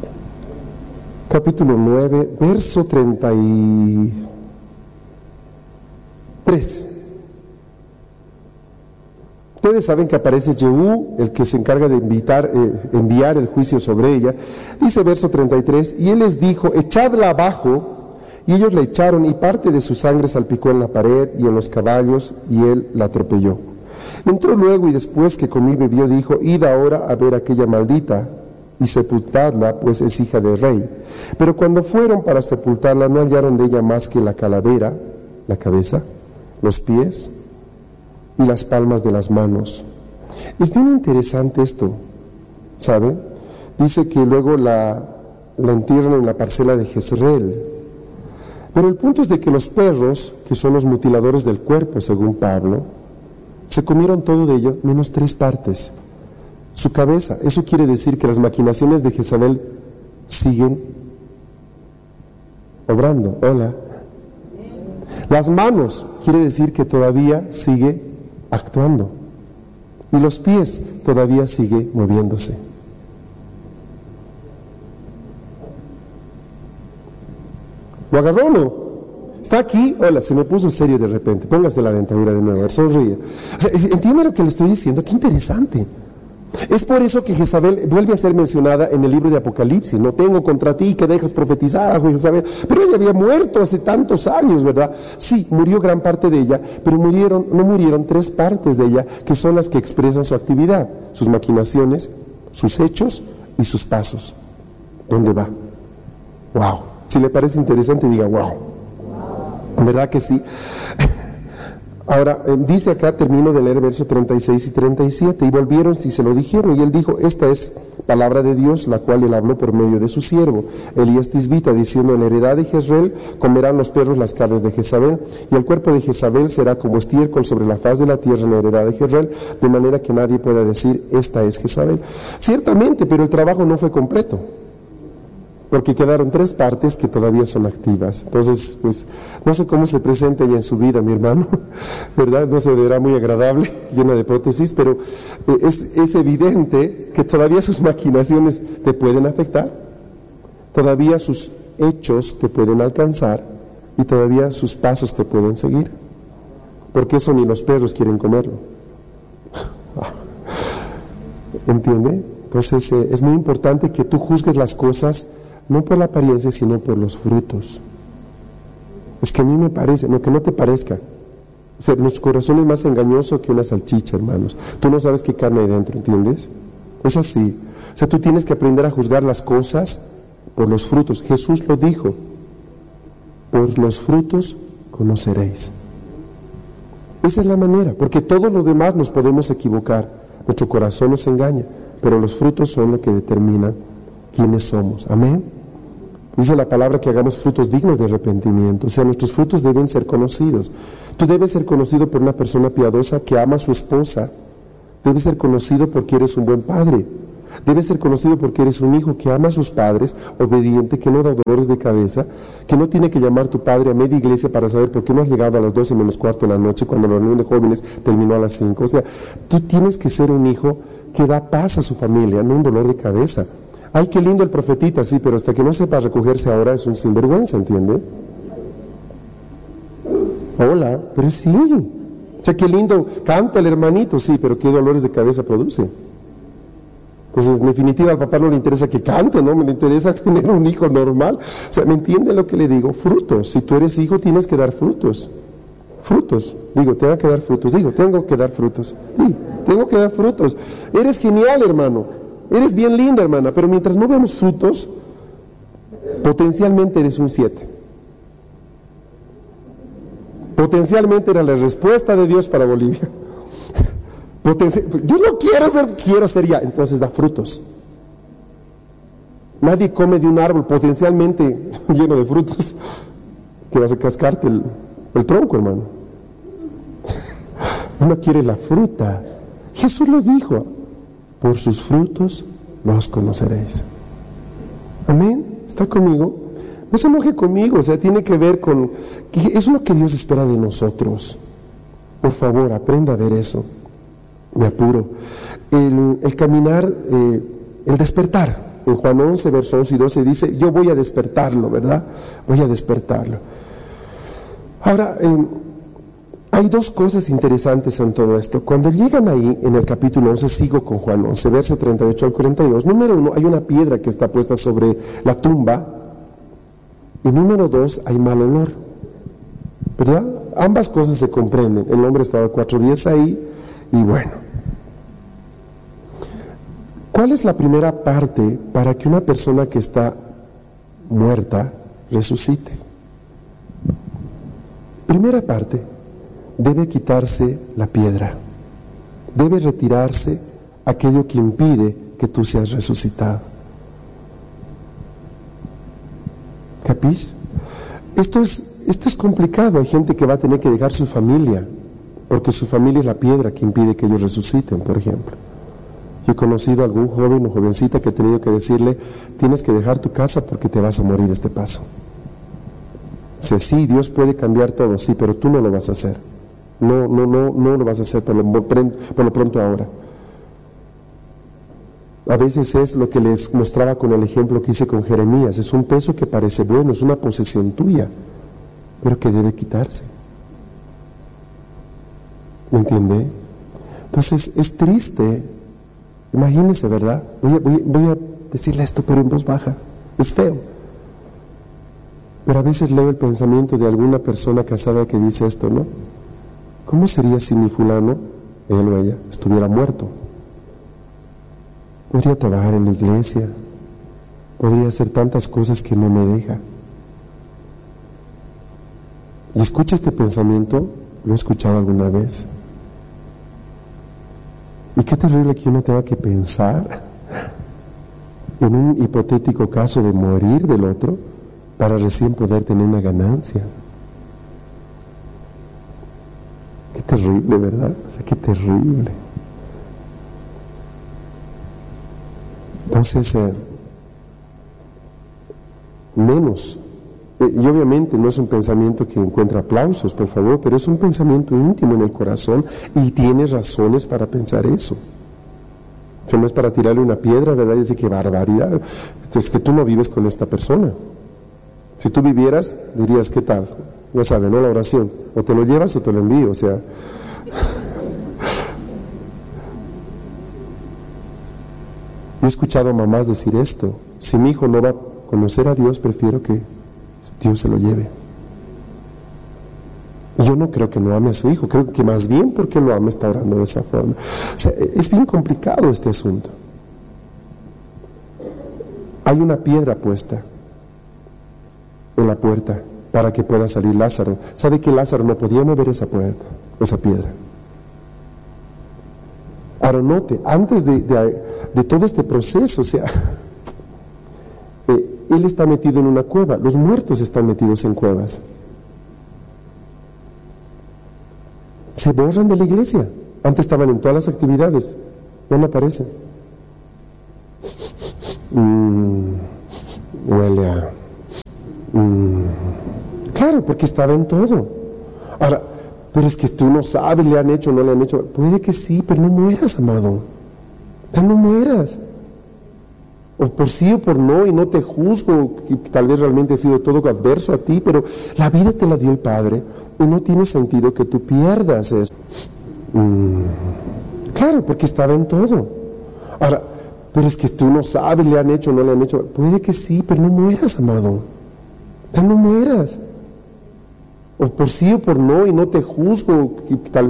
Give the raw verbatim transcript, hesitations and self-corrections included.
capítulo nueve, verso treinta y tres. Ustedes saben que aparece Jehú, el que se encarga de invitar, eh, enviar el juicio sobre ella. Dice verso treinta y tres, y él les dijo, echadla abajo, y ellos la echaron, y parte de su sangre salpicó en la pared y en los caballos, y él la atropelló. Entró luego, y después que comí y bebió, dijo, id ahora a ver aquella maldita, y sepultadla, pues es hija del rey. Pero cuando fueron para sepultarla, no hallaron de ella más que la calavera, la cabeza, los pies y las palmas de las manos. Es bien interesante esto, ¿saben? Dice que luego la, la entierran en la parcela de Jezreel. Pero el punto es de que los perros, que son los mutiladores del cuerpo, según Pablo, se comieron todo de ello, menos tres partes. Su cabeza, eso quiere decir que las maquinaciones de Jezabel siguen obrando. Hola. Las manos, quiere decir que todavía sigue actuando. Y los pies todavía sigue moviéndose. ¿Lo agarró o no? Está aquí, hola, se me puso serio de repente. Póngase la dentadura de nuevo, a ver, sonríe. O sea, ¿entiende lo que le estoy diciendo? Qué interesante. Es por eso que Jezabel vuelve a ser mencionada en el libro de Apocalipsis. No tengo contra ti que dejas profetizar, Jezabel. Pero ella había muerto hace tantos años, ¿verdad? Sí, murió gran parte de ella, pero murieron, no murieron tres partes de ella, que son las que expresan su actividad, sus maquinaciones, sus hechos y sus pasos. ¿Dónde va? Wow. Si le parece interesante, diga wow. ¿Verdad que sí? Ahora, eh, dice acá, termino de leer verso treinta y seis y treinta y siete, y volvieron y se lo dijeron, y él dijo, esta es palabra de Dios, la cual él habló por medio de su siervo, Elías Tisbita, diciendo, en la heredad de Jezreel comerán los perros las carnes de Jezabel, y el cuerpo de Jezabel será como estiércol sobre la faz de la tierra en la heredad de Jezreel, de manera que nadie pueda decir, esta es Jezabel. Ciertamente, pero el trabajo no fue completo, porque quedaron tres partes que todavía son activas. Entonces, pues, no sé cómo se presenta ella en su vida, mi hermano, ¿verdad? No se verá muy agradable, llena de prótesis, pero eh, es, es evidente que todavía sus maquinaciones te pueden afectar, todavía sus hechos te pueden alcanzar, y todavía sus pasos te pueden seguir, porque eso ni los perros quieren comerlo. ¿Entiende? Entonces, eh, es muy importante que tú juzgues las cosas no por la apariencia, sino por los frutos. Es que a mí me parece, no que no te parezca. O sea, nuestro corazón es más engañoso que una salchicha, hermanos. Tú no sabes qué carne hay dentro, ¿entiendes? Es así. O sea, tú tienes que aprender a juzgar las cosas por los frutos. Jesús lo dijo, por los frutos conoceréis. Esa es la manera, porque todos los demás nos podemos equivocar. Nuestro corazón nos engaña, pero los frutos son lo que determinan quiénes somos. Amén. Dice la palabra que hagamos frutos dignos de arrepentimiento. O sea, nuestros frutos deben ser conocidos. Tú debes ser conocido por una persona piadosa que ama a su esposa. Debes ser conocido porque eres un buen padre. Debes ser conocido porque eres un hijo que ama a sus padres, obediente, que no da dolores de cabeza, que no tiene que llamar tu padre a media iglesia para saber por qué no has llegado a las doce menos cuarto de la noche cuando la reunión de jóvenes terminó a las cinco. O sea, tú tienes que ser un hijo que da paz a su familia, no un dolor de cabeza. Ay, qué lindo el profetita, sí, pero hasta que no sepa recogerse ahora es un sinvergüenza, ¿entiende? Hola, pero sí. O sea, qué lindo canta el hermanito, sí, pero qué dolores de cabeza produce. Entonces, en definitiva, al papá no le interesa que cante, ¿no? Me le interesa tener un hijo normal. O sea, ¿me entiende lo que le digo? Frutos. Si tú eres hijo, tienes que dar frutos. Frutos. Digo, tengo que dar frutos. Digo, tengo que dar frutos. Sí, tengo que dar frutos. Eres genial, hermano. Eres bien linda, hermana, pero mientras no veamos frutos, potencialmente eres un siete. Potencialmente era la respuesta de Dios para Bolivia. Potencial, yo no quiero ser, quiero ser ya. Entonces da frutos. Nadie come de un árbol potencialmente lleno de frutos que vas a cascarte el, el tronco, hermano. Uno quiere la fruta. Jesús lo dijo. Por sus frutos los conoceréis. Amén. ¿Está conmigo? No se enoje conmigo, o sea, tiene que ver con... Eso es lo que Dios espera de nosotros. Por favor, aprenda a ver eso. Me apuro. El, el caminar, eh, el despertar. en Juan once, versos once y doce, dice, yo voy a despertarlo, ¿verdad? Voy a despertarlo. Ahora, eh, hay dos cosas interesantes en todo esto. Cuando llegan ahí, en el capítulo once, sigo con Juan once, verso treinta y ocho al cuarenta y dos. Número uno, hay una piedra que está puesta sobre la tumba. Y número dos, hay mal olor, ¿verdad? Ambas cosas se comprenden. El hombre estaba cuatro días ahí y bueno. ¿Cuál es la primera parte para que una persona que está muerta resucite? Primera parte, debe quitarse la piedra, debe retirarse aquello que impide que tú seas resucitado. ¿Capís? Esto es, esto es complicado. Hay gente que va a tener que dejar su familia, porque su familia es la piedra que impide que ellos resuciten, por ejemplo. Yo he conocido a algún joven o jovencita que he tenido que decirle, tienes que dejar tu casa porque te vas a morir este paso. O sea, sí, Dios puede cambiar todo, sí, pero tú no lo vas a hacer. No, no, no, no lo vas a hacer por lo, por lo pronto ahora. A veces es lo que les mostraba con el ejemplo que hice con Jeremías. Es un peso que parece bueno, es una posesión tuya, pero que debe quitarse. ¿Me entiende? Entonces, es triste. Imagínense, ¿verdad? Voy a, voy, voy a decirle esto, pero en voz baja. Es feo. Pero a veces leo el pensamiento de alguna persona casada que dice esto, ¿no? ¿Cómo sería si mi fulano, él o ella, estuviera muerto? Podría trabajar en la iglesia, podría hacer tantas cosas que no me deja. Y escucha este pensamiento, lo he escuchado alguna vez. Y qué terrible que uno tenga que pensar en un hipotético caso de morir del otro para recién poder tener una ganancia. Qué terrible, ¿verdad? O sea, qué terrible. Entonces, eh, menos. Eh, y obviamente no es un pensamiento que encuentra aplausos, por favor, pero es un pensamiento íntimo en el corazón y tienes razones para pensar eso. O sea, no es para tirarle una piedra, ¿verdad? Y decir, qué barbaridad. Entonces, que tú no vives con esta persona. Si tú vivieras, dirías, ¿qué tal? Ya sabes, ¿no? La oración. O te lo llevas o te lo envío, o sea. Yo he escuchado a mamás decir esto: si mi hijo no va a conocer a Dios, prefiero que Dios se lo lleve. Y yo no creo que no ame a su hijo, creo que más bien porque lo ama está orando de esa forma. O sea, es bien complicado este asunto. Hay una piedra puesta en la puerta para que pueda salir Lázaro. ¿Sabe que Lázaro no podía mover esa puerta, esa piedra? Ahora note, antes de, de, de todo este proceso, o sea, eh, él está metido en una cueva, los muertos están metidos en cuevas. Se borran de la iglesia. Antes estaban en todas las actividades, ya no aparecen. Mm, huele a... Mm, claro, porque estaba en todo. Ahora, pero es que tú no sabes, le han hecho o no le han hecho. Puede que sí, pero no mueras, amado. Ya no mueras. O por sí o por no, y no te juzgo, que tal vez realmente ha sido todo adverso a ti, pero la vida te la dio el Padre y no tiene sentido que tú pierdas eso. Mm, claro, porque estaba en todo. Ahora, pero es que tú no sabes, le han hecho o no le han hecho. Puede que sí, pero no mueras, amado. Ya no mueras. O por sí o por no, y no te juzgo, que tal vez